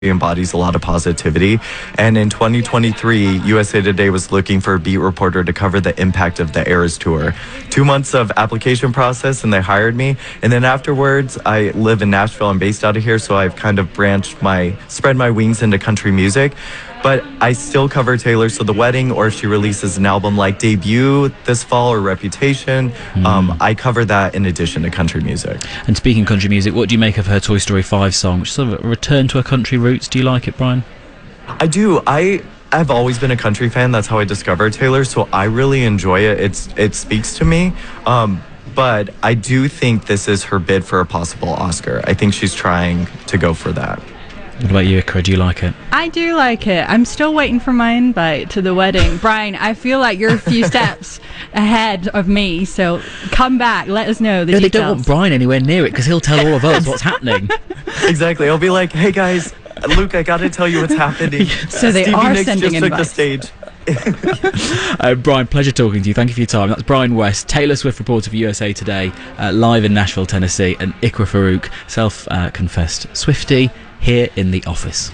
embodies a lot of positivity. And in 2023, USA Today was looking for a beat reporter to cover the impact of the Eras Tour. 2 months of application process, and they hired me. And then afterwards, I live in Nashville. I'm based out of here, so I've kind of spread my wings into country music. But I still cover Taylor, so the wedding, or if she releases an album like Debut this fall or Reputation, I cover that in addition to country music. And speaking country music, what do you make of her Toy Story 5 song, which is sort of a return to her country roots? Do you like it, Brian? I do. I've always been a country fan. That's how I discovered Taylor, so I really enjoy it. It speaks to me. But I do think this is her bid for a possible Oscar. I think she's trying to go for that. What about you, Ikra? Do you like it? I do like it. I'm still waiting for my invite to the wedding. Brian, I feel like you're a few steps ahead of me, so come back. Let us know the details. They don't want Brian anywhere near it because he'll tell all of us what's happening. Exactly. I'll be like, hey guys, Luke, I gotta tell you what's happening. So they Stevie are Nicks sending just invites. took the stage. Brian, pleasure talking to you. Thank you for your time. That's Brian West, Taylor Swift reporter for USA Today, live in Nashville, Tennessee, and Ikra Farouk, self-confessed Swiftie, here in the office.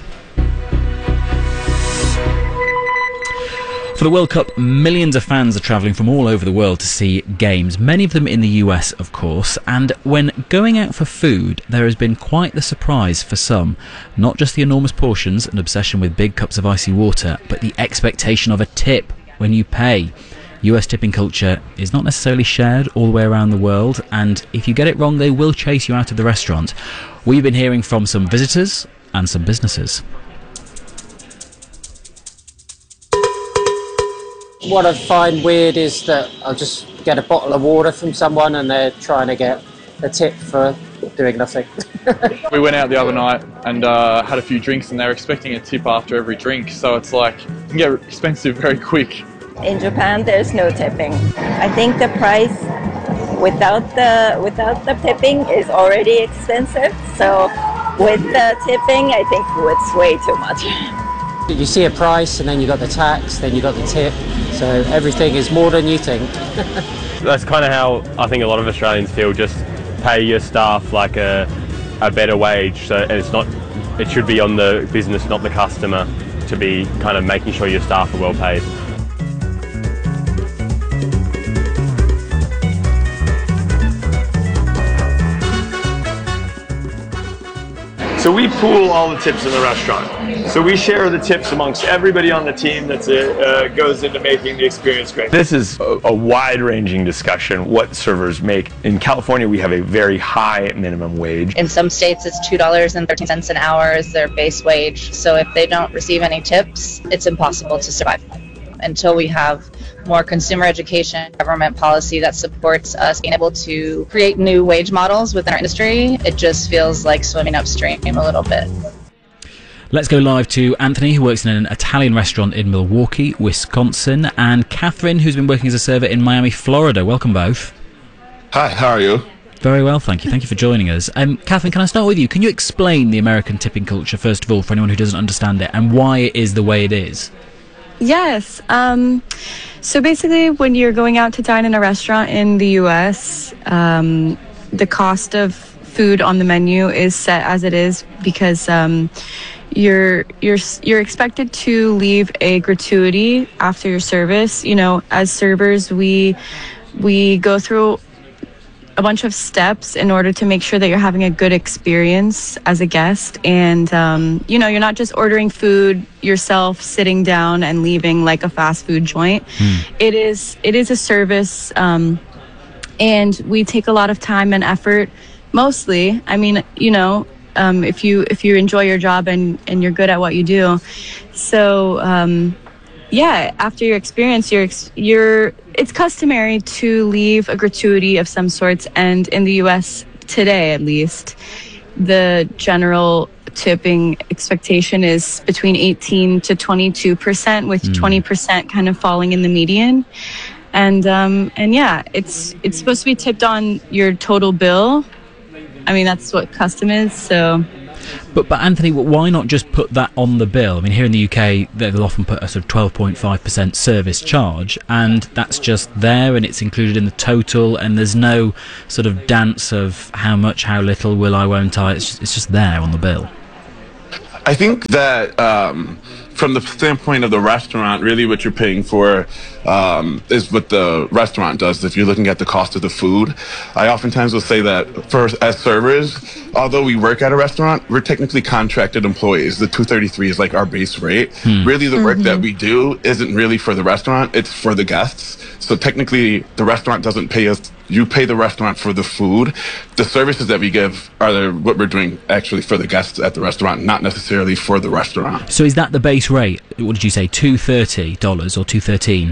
For the World Cup, millions of fans are travelling from all over the world to see games, many of them in the US, of course, and when going out for food, there has been quite the surprise for some. Not just the enormous portions and obsession with big cups of icy water, but the expectation of a tip when you pay. US tipping culture is not necessarily shared all the way around the world, and if you get it wrong, they will chase you out of the restaurant. We've been hearing from some visitors and some businesses. What I find weird is that I'll just get a bottle of water from someone and they're trying to get a tip for doing nothing. We went out the other night and had a few drinks, and they're expecting a tip after every drink, so it's like it can get expensive very quick. In Japan, there's no tipping. I think the price without the tipping is already expensive. So with the tipping, I think it's way too much. You see a price and then you got the tax, then you got the tip. So everything is more than you think. That's kind of how I think a lot of Australians feel. Just pay your staff like a better wage. So it should be on the business, not the customer, to be kind of making sure your staff are well paid. So we pool all the tips in the restaurant. So we share the tips amongst everybody on the team that goes into making the experience great. This is a wide-ranging discussion, what servers make. In California, we have a very high minimum wage. In some states, it's $2.13 an hour is their base wage. So if they don't receive any tips, it's impossible to survive. Until we have more consumer education, government policy that supports us being able to create new wage models within our industry, it just feels like swimming upstream a little bit. Let's go live to Anthony, who works in an Italian restaurant in Milwaukee, Wisconsin, and Catherine, who's been working as a server in Miami, Florida. Welcome both. Hi, how are you? Very well, thank you. Thank you for joining us. Catherine, can I start with you? Can you explain the American tipping culture, first of all, for anyone who doesn't understand it, and why it is the way it is? Yes. So basically, when you're going out to dine in a restaurant in the U.S., the cost of food on the menu is set as it is because you're expected to leave a gratuity after your service. You know, as servers, we go through a bunch of steps in order to make sure that you're having a good experience as a guest. And, you know, you're not just ordering food yourself, sitting down and leaving like a fast food joint. It is a service. And we take a lot of time and effort, mostly. I mean, you know, if you enjoy your job and you're good at what you do. So, yeah, after your experience, it's customary to leave a gratuity of some sorts, and in the U.S. today, at least, the general tipping expectation is between 18 to 22%, with 20% kind of falling in the median. And yeah, it's supposed to be tipped on your total bill. I mean, that's what custom is, so. But Anthony, why not just put that on the bill? I mean, here in the UK, they'll often put a sort of 12.5% service charge, and that's just there, and it's included in the total, and there's no sort of dance of how much, how little, will I, won't I. It's just there on the bill. I think that from the standpoint of the restaurant, really what you're paying for is what the restaurant does. If you're looking at the cost of the food, I oftentimes will say that as servers, although we work at a restaurant, we're technically contracted employees. The $233 is like our base rate. Really, the work that we do isn't really for the restaurant, it's for the guests. So technically, the restaurant doesn't pay us. You pay the restaurant for the food. The services that we give are what we're doing actually for the guests at the restaurant, not necessarily for the restaurant. So is that the base rate? What did you say, $230 or $213?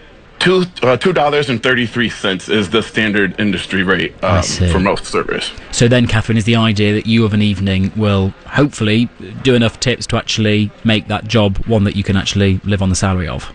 $2.33 is the standard industry rate for most servers. So then, Catherine, is the idea that you of an evening will hopefully do enough tips to actually make that job one that you can actually live on the salary of?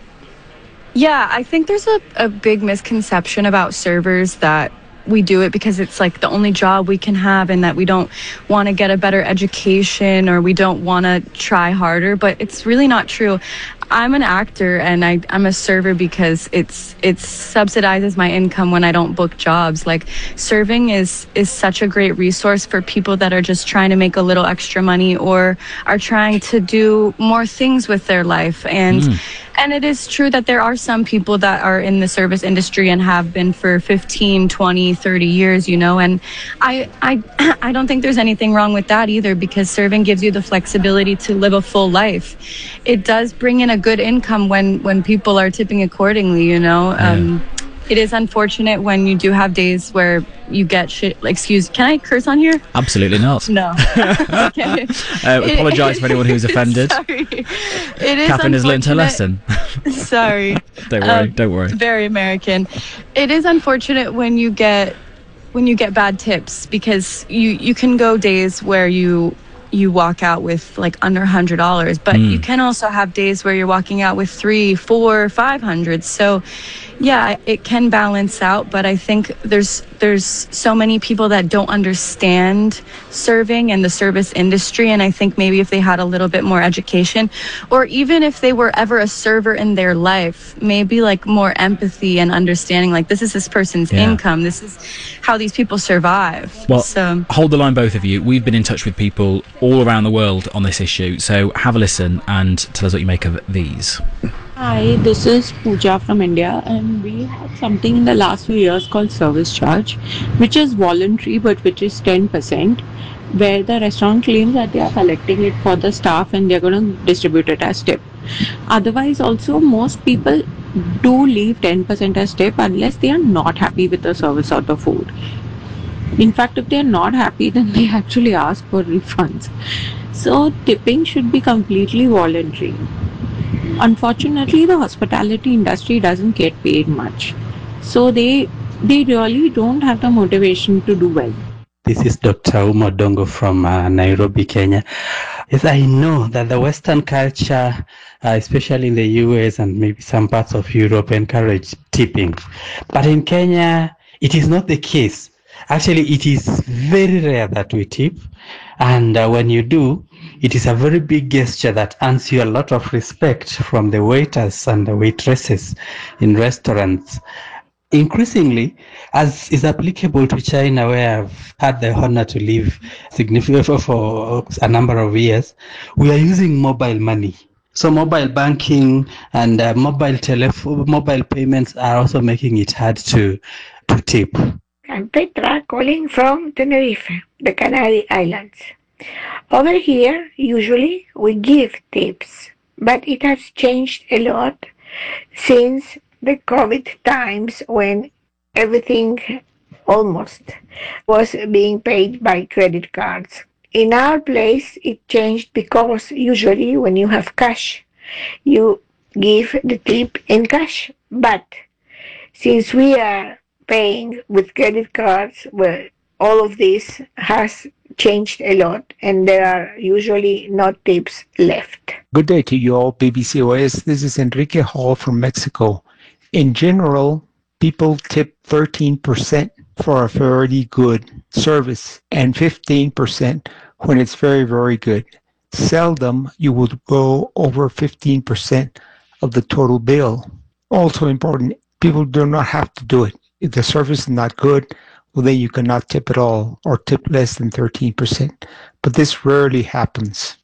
Yeah, I think there's a big misconception about servers that we do it because it's like the only job we can have and that we don't want to get a better education or we don't want to try harder, but it's really not true. I'm an actor and I'm a server because it subsidizes my income when I don't book jobs. Like, serving is such a great resource for people that are just trying to make a little extra money or are trying to do more things with their life. And it is true that there are some people that are in the service industry and have been for 15, 20, 30 years, you know, and I don't think there's anything wrong with that either, because serving gives you the flexibility to live a full life. It does bring in a good income when people are tipping accordingly, you know. It is unfortunate when you do have days where you get shit. Can I curse on here? Absolutely not. No. Okay. Apologise for anyone who's offended. Sorry. It is Catherine has learned her lesson. Sorry. Don't worry. Very American. It is unfortunate when you get bad tips, because you can go days where you walk out with like under $100, but you can also have days where you're walking out with $300, $400, $500. So yeah, it can balance out, but I think there's so many people that don't understand serving and the service industry, and I think maybe if they had a little bit more education, or even if they were ever a server in their life, maybe like more empathy and understanding, like this is this person's income, this is how these people survive. Well, hold the line, both of you. We've been in touch with people all around the world on this issue, so have a listen and tell us what you make of these. Hi, this is Pooja from India, and we have something in the last few years called service charge, which is voluntary but which is 10%, where the restaurant claims that they are collecting it for the staff and they're going to distribute it as tip. Otherwise, also most people do leave 10% as tip unless they are not happy with the service or the food. In fact, if they are not happy, then they actually ask for refunds. So tipping should be completely voluntary. Unfortunately, the hospitality industry doesn't get paid much, so they really don't have the motivation to do well. This is Dr. Uma Dongo from Nairobi, Kenya. Yes, I know that the Western culture, especially in the US and maybe some parts of Europe, encourage tipping. But in Kenya, it is not the case. Actually, it is very rare that we tip. And when you do, it is a very big gesture that earns you a lot of respect from the waiters and the waitresses in restaurants. Increasingly, as is applicable to China, where I've had the honor to live significantly for a number of years, we are using mobile money. So mobile banking and mobile payments are also making it hard to tip. I'm Petra, calling from Tenerife, the Canary Islands. Over here, usually we give tips, but it has changed a lot since the COVID times, when everything almost was being paid by credit cards. In our place, it changed because usually when you have cash, you give the tip in cash. But since we are paying with credit cards, well, all of this has changed a lot, and there are usually no tips left. Good day to you all, BBC OS. This is Enrique Hall from Mexico. In general, people tip 13% for a very good service and 15% when it's very, very good. Seldom you would go over 15% of the total bill. Also important, people do not have to do it. If the service is not good, well, then you cannot tip at all or tip less than 13%. But this rarely happens.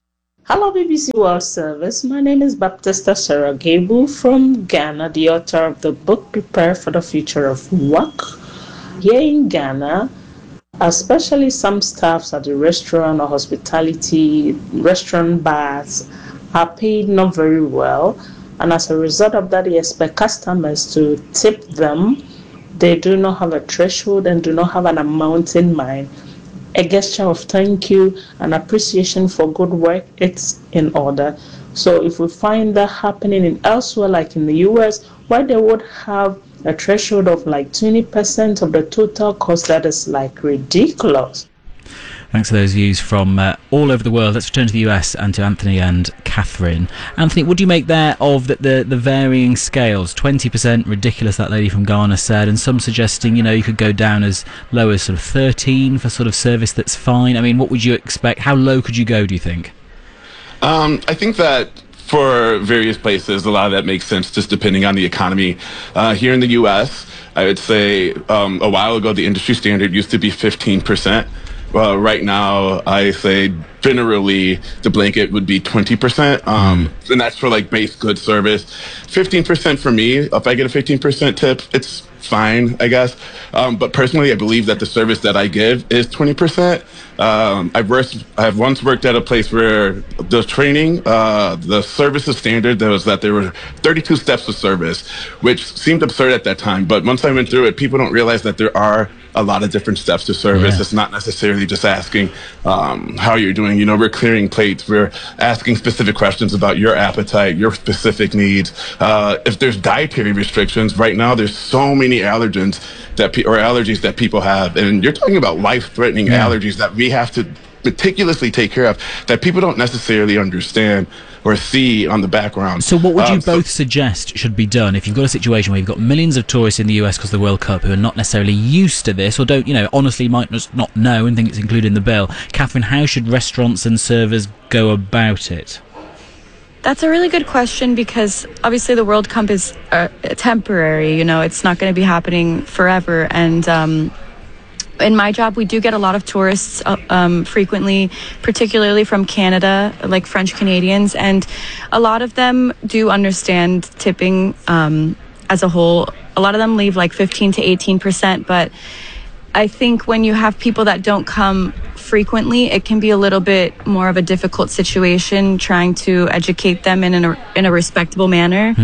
Hello, BBC World Service. My name is Baptista Sarah Gable from Ghana, the author of the book Prepare for the Future of Work. Here in Ghana, especially some staffs at the restaurant or hospitality, restaurant bars, are paid not very well. And as a result of that, they expect customers to tip them. They do not have a threshold and do not have an amount in mind. A gesture of thank you and appreciation for good work, it's in order. So if we find that happening in elsewhere, like in the US, where they would have a threshold of like 20% of the total cost, that is like ridiculous. Thanks for those views from all over the world. Let's return to the US and to Anthony and Catherine. Anthony, what do you make there of the varying scales? 20% ridiculous, that lady from Ghana said, and some suggesting, you could go down as low as sort of 13 for sort of service that's fine. I mean, what would you expect? How low could you go, do you think? I think that for various places, a lot of that makes sense just depending on the economy. Here in the U.S., I would say a while ago, the industry standard used to be 15%. Well, right now, I say generally the blanket would be 20%, and that's for like base good service. 15% for me, if I get a 15% tip, it's fine, I guess. But personally, I believe that the service that I give is 20%. I've once worked at a place where the training, the services standard, there were 32 steps of service, which seemed absurd at that time. But once I went through it, people don't realize that there are a lot of different steps to service. It's not necessarily just asking how you're doing. We're clearing plates. We're asking specific questions about your appetite, your specific needs. If there's dietary restrictions, right now there's so many allergens or allergies that people have, and you're talking about life-threatening allergies that we have to meticulously take care of that people don't necessarily understand or see on the background. So what would you both suggest should be done if you've got a situation where you've got millions of tourists in the US because of the World Cup who are not necessarily used to this or don't, honestly might just not know and think it's included in the bill? Catherine, how should restaurants and servers go about it? That's a really good question because obviously the World Cup is temporary, it's not going to be happening forever. And in my job, we do get a lot of tourists frequently, particularly from Canada, like French Canadians. And a lot of them do understand tipping as a whole. A lot of them leave like 15 to 18%. But I think when you have people that don't come frequently, it can be a little bit more of a difficult situation trying to educate them in a respectable manner.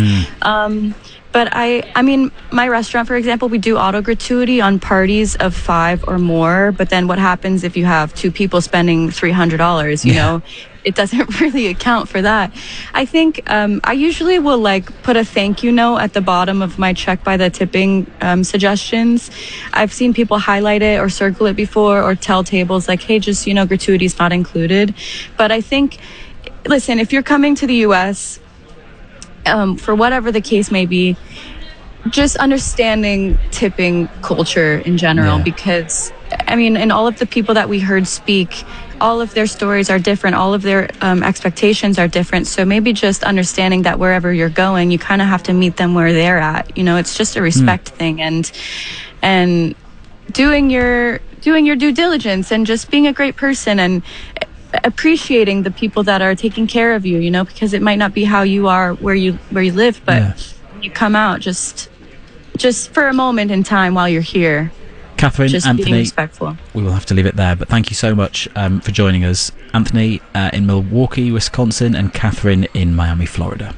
But I mean, my restaurant, for example, we do auto gratuity on parties of 5 or more. But then what happens if you have 2 people spending $300? You know, it doesn't really account for that. I think I usually will put a thank you note at the bottom of my check by the tipping suggestions. I've seen people highlight it or circle it before or tell tables hey, just, gratuity's not included. But I think, listen, if you're coming to the U.S., for whatever the case may be, just understanding tipping culture in general, because, I mean, and all of the people that we heard speak, all of their stories are different, all of their expectations are different. So maybe just understanding that wherever you're going, you kind of have to meet them where they're at. It's just a respect thing, and doing your due diligence and just being a great person and appreciating the people that are taking care of you, because it might not be how you are where you live, but when you come out, just for a moment in time while you're here. Catherine, just Anthony, being respectful. We will have to leave it there, but thank you so much for joining us. Anthony in Milwaukee, Wisconsin, and Catherine in Miami, Florida.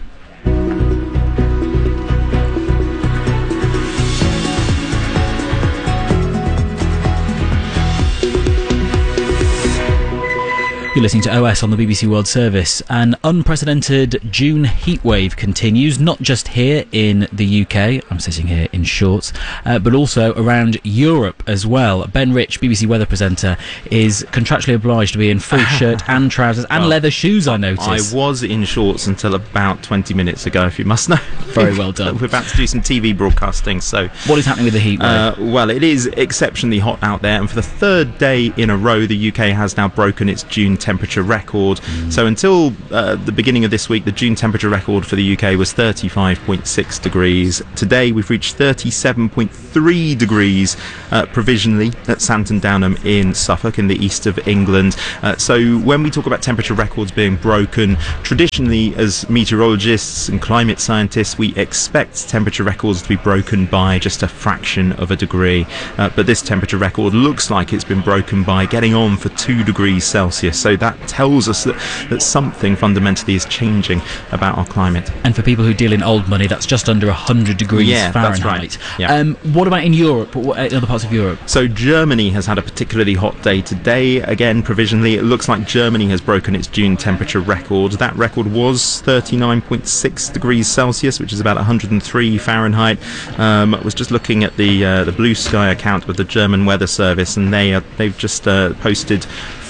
You're listening to OS on the BBC World Service. An unprecedented June heatwave continues, not just here in the UK, I'm sitting here in shorts, but also around Europe as well. Ben Rich, BBC weather presenter, is contractually obliged to be in full shirt and trousers and leather shoes, I noticed. I was in shorts until about 20 minutes ago, if you must know. Very well done. We're about to do some TV broadcasting, so... What is happening with the heatwave? Well, it is exceptionally hot out there, and for the third day in a row, the UK has now broken its June temperature record. So until the beginning of this week, the June temperature record for the UK was 35.6 degrees. Today we've reached 37.3 degrees provisionally at Santon Downham in Suffolk in the east of England. So when we talk about temperature records being broken, traditionally as meteorologists and climate scientists, we expect temperature records to be broken by just a fraction of a degree. But this temperature record looks like it's been broken by getting on for 2 degrees Celsius. So that tells us that something fundamentally is changing about our climate. And for people who deal in old money, that's just under 100 degrees Fahrenheit. That's right. Yeah. What about in Europe? What in other parts of Europe? So Germany has had a particularly hot day today. Again, provisionally, it looks like Germany has broken its June temperature record. That record was 39.6 degrees Celsius, which is about 103 Fahrenheit. I was just looking at the Blue Sky account with the German Weather Service, and they've just posted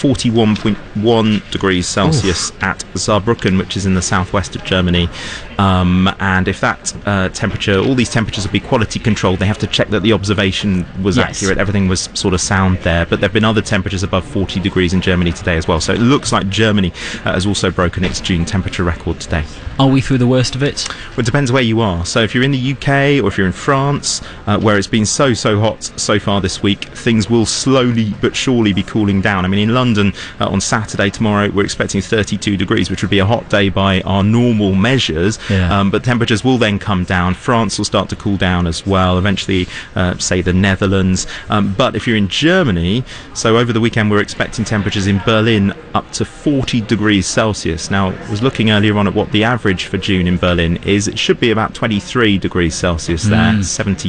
41.1 degrees Celsius at Saarbrücken, which is in the southwest of Germany. And if that temperature, all these temperatures will be quality controlled, they have to check that the observation was accurate, everything was sort of sound there. But there have been other temperatures above 40 degrees in Germany today as well. So it looks like Germany has also broken its June temperature record today. Are we through the worst of it? Well, it depends where you are. So if you're in the UK or if you're in France, where it's been so hot so far this week, things will slowly but surely be cooling down. I mean, in London on Saturday, tomorrow, we're expecting 32 degrees, which would be a hot day by our normal measures. But temperatures will then come down. France will start to cool down as well, eventually, say, the Netherlands. But if you're in Germany, so over the weekend, we're expecting temperatures in Berlin up to 40 degrees Celsius. Now, I was looking earlier on at what the average for June in Berlin is. It should be about 23 degrees Celsius there,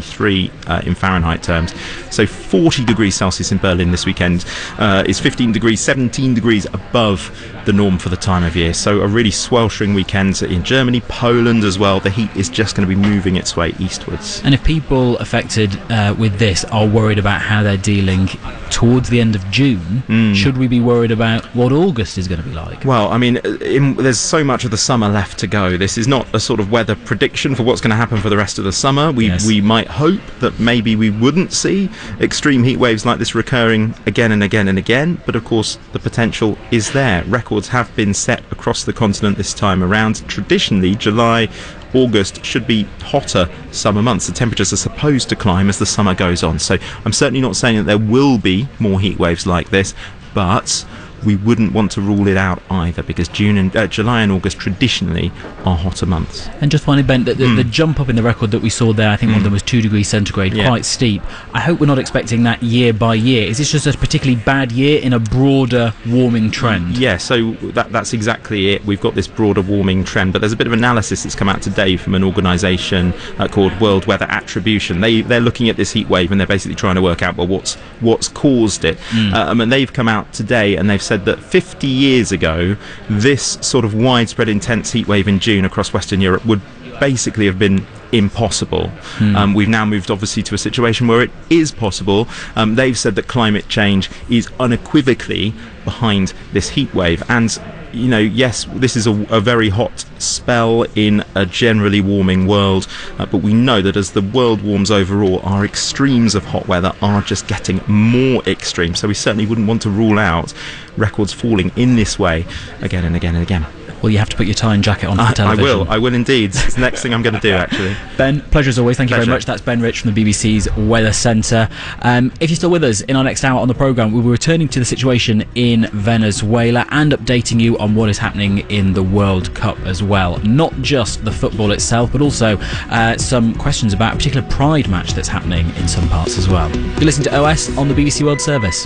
73 in Fahrenheit terms. So 40 degrees Celsius in Berlin this weekend is 15 degrees, 17 degrees above the norm for the time of year. So a really sweltering weekend in Germany, Poland as well. The heat is just going to be moving its way eastwards. And if people affected with this are worried about how they're dealing towards the end of June, should we be worried about what August is going to be like? Well, I mean, there's so much of the summer left to go. This is not a sort of weather prediction for what's going to happen for the rest of the summer. We might hope that maybe we wouldn't see extreme heat waves like this recurring again and again and again, but of course the potential is there. Records have been set across the continent this time around. Traditionally, July, August should be hotter summer months. The temperatures are supposed to climb as the summer goes on. So I'm certainly not saying that there will be more heat waves like this, but we wouldn't want to rule it out either, because July and August traditionally are hotter months. And just finally, Ben, the jump up in the record that we saw there, I think one of them was 2 degrees centigrade, quite steep. I hope we're not expecting that year by year. Is this just a particularly bad year in a broader warming trend? Yeah, so that's exactly it. We've got this broader warming trend, but there's a bit of analysis that's come out today from an organisation called World Weather Attribution. They're looking at this heat wave and they're basically trying to work out, well, what's caused it. And they've come out today and they've said that 50 years ago, this sort of widespread intense heat wave in June across Western Europe would basically have been impossible. We've now moved obviously to a situation where it is possible. They've said that climate change is unequivocally behind this heat wave, and you know, yes, this is a very hot spell in a generally warming world, but we know that as the world warms overall, our extremes of hot weather are just getting more extreme. So we certainly wouldn't want to rule out records falling in this way again and again and again. Well, you have to put your tie and jacket on for television. I will indeed. It's the next thing I'm going to do, actually. Ben, pleasure as always. Thank you very much. That's Ben Rich from the BBC's Weather Centre. If you're still with us, in our next hour on the programme, we'll be returning to the situation in Venezuela and updating you on what is happening in the World Cup as well. Not just the football itself, but also some questions about a particular Pride match that's happening in some parts as well. You're listening to OS on the BBC World Service.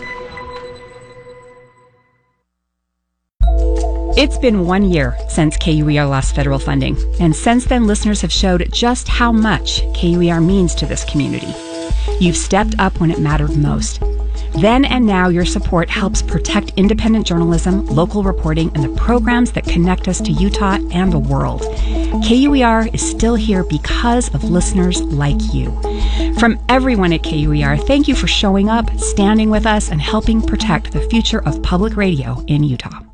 It's been 1 year since KUER lost federal funding, and since then listeners have showed just how much KUER means to this community. You've stepped up when it mattered most. Then and now your support helps protect independent journalism, local reporting, and the programs that connect us to Utah and the world. KUER is still here because of listeners like you. From everyone at KUER, thank you for showing up, standing with us, and helping protect the future of public radio in Utah.